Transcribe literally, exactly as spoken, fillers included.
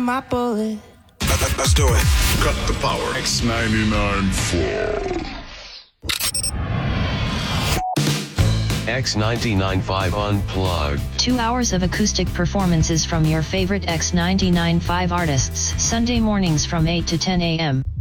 my bullet. Let's do it. Cut the power. X ninety-nine four. X ninety-nine five Unplugged. Two hours of acoustic performances from your favorite X ninety-nine five artists. Sunday mornings from eight to ten a m